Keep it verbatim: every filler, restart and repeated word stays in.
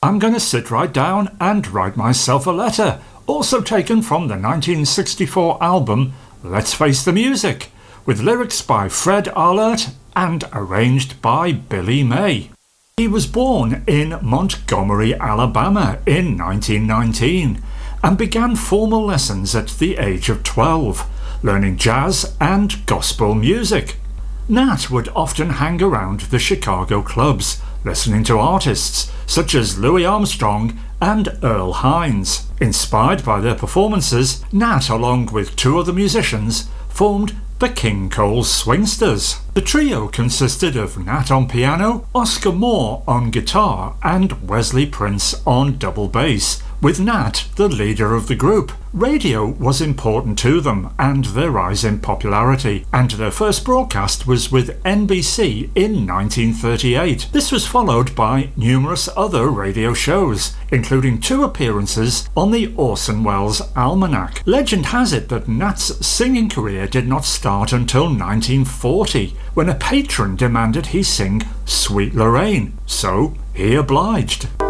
I'm gonna sit right down and write myself a letter, also taken from the nineteen sixty-four album Let's Face the Music, with lyrics by Fred Arlert and arranged by Billy May. He was born in Montgomery, Alabama in nineteen nineteen and began formal lessons at the age of twelve, learning jazz and gospel music. Nat would often hang around the Chicago clubs, listening to artists such as Louis Armstrong and Earl Hines. Inspired by their performances, Nat, along with two other musicians, formed the King Cole Swingsters. The trio consisted of Nat on piano, Oscar Moore on guitar, and Wesley Prince on double bass, with Nat the leader of the group. Radio was important to them and their rise in popularity, and their first broadcast was with N B C in nineteen thirty-eight. This was followed by numerous other radio shows, including two appearances on the Orson Welles Almanac. Legend has it that Nat's singing career did not start until nineteen forty, when a patron demanded he sing Sweet Lorraine, so he obliged.